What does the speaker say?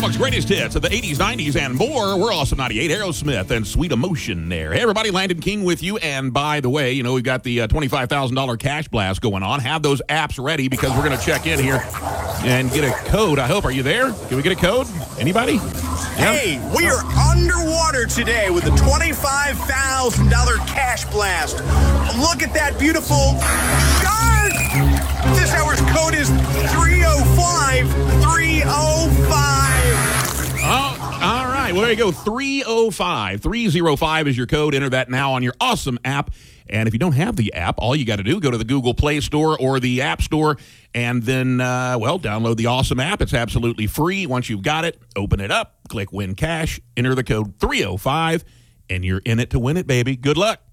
Lubbock's greatest hits of the 80s, 90s, and more. We're Awesome 98, Aerosmith, and Sweet Emotion there. Hey, everybody, Landon King with you. And by the way, we've got the $25,000 cash blast going on. Have those apps ready because we're going to check in here and get a code. I hope. Are you there? Can we get a code? Anybody? Hey, we are underwater today with a $25,000 cash blast. Look at that beautiful shark! This hour's code is 305305. Oh, all right. Well, there you go. 305. 305 is your code. Enter that now on your awesome app. And if you don't have the app, all you got to do, go to the Google Play Store or the App Store and then, download the awesome app. It's absolutely free. Once you've got it, open it up, click Win Cash, enter the code 305, and you're in it to win it, baby. Good luck.